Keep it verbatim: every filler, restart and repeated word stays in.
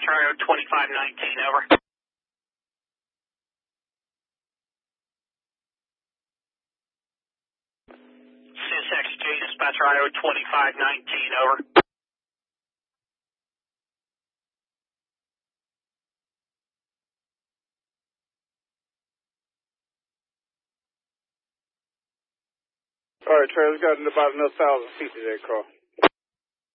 Dispatch Rio twenty-five nineteen, over. C S X J, Dispatch Rio twenty-five nineteen, over. All right, Trey, we've got about another thousand feet to that car.